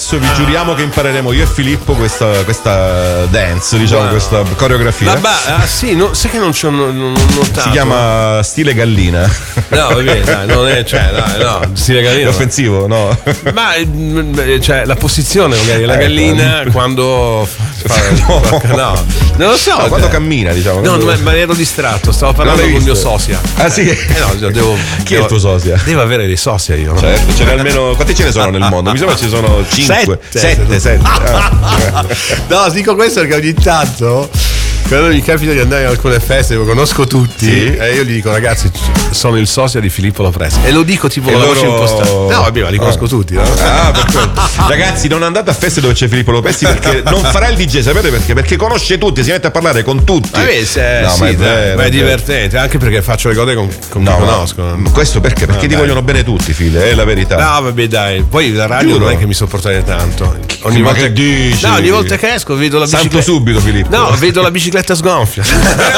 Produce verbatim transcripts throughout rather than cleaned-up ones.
adesso vi giuriamo che impareremo io e Filippo questa, questa dance, diciamo, wow. questa coreografia. Vabbè, ah, sì, no, sai che non ci ho non, non notato. Si chiama stile gallina. No, va bene, dai, non è, cioè, dai, no, stile gallina. È offensivo, no? Ma cioè la posizione magari la gallina eh, quando fa, no. no, non lo so. No, quando cammina, diciamo. No, quando... ma ero distratto, stavo parlando con il mio sosia. Ah, sì? Eh, no, devo, Chi devo, è il tuo sosia? Devo avere dei sosia io. No? Certo, ce n'è almeno. Quanti ce ne sono nel mondo? Mi sembra ci sono cinque. Sette, sette. Ah. No, dico questo perché ogni tanto quando mi capita di andare in alcune feste dove conosco tutti, sì. E io gli dico ragazzi sono il sosia di Filippo Lopresti e lo dico tipo e con la loro... voce impostata. No vabbè, ma li conosco ah. tutti, no? Ah, per ragazzi, non andate a feste dove c'è Filippo Lopresti perché non farà il D J, sapete perché? Perché conosce tutti, si mette a parlare con tutti. Vabbè, se, no, sì, ma è, vero, ma è divertente, anche perché faccio le cose con, con no, chi conosco. Ma questo perché? Perché no, ti dai. vogliono bene tutti, figlia, è la verità. No, vabbè, dai. Poi la radio Giuro. non è che mi sopportate tanto. Ogni ma volta che dici? No, ogni volta che esco vedo la bicicletta. Santo subito, Filippo. No, vedo la bicicletta sgonfia.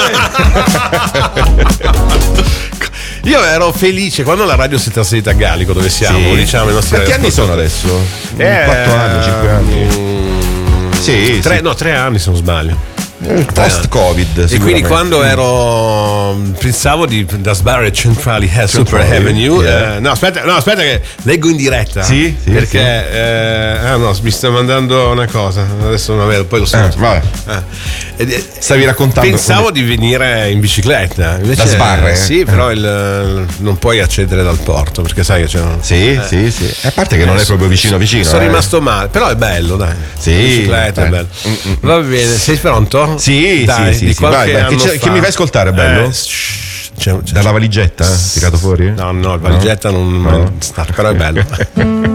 Io ero felice quando la radio si è trasferita a Gallico, dove siamo, sì. diciamo i nostri. Quanti anni sono adesso? Eh, quattro anni, cinque anni. Mm, sì, tre, sì. no, tre anni se non sbaglio. Post Covid e quindi quando ero pensavo di da sbarre centrali a Super Avenue yeah. eh, no aspetta no aspetta che leggo in diretta sì, sì perché sì. Eh, ah no mi sta mandando una cosa adesso non vedo poi lo so eh, vabbè. Eh, stavi raccontando pensavo come... di venire in bicicletta invece da sbarre eh, sì eh. però il, non puoi accedere dal porto perché sai che c'è un... sì eh. sì sì a parte che non è proprio vicino vicino sono eh. rimasto male però è bello dai sì bicicletta eh. è bello mm-mm. Va bene sei pronto? Sì, dai, sì, sì, di sì vai, vai. Che, fa... che mi fai ascoltare, bello? Eh, shh, c'è, c'è, dalla valigetta? Eh? Tirato fuori? No, no, la valigetta no? non no. sta, però è bello.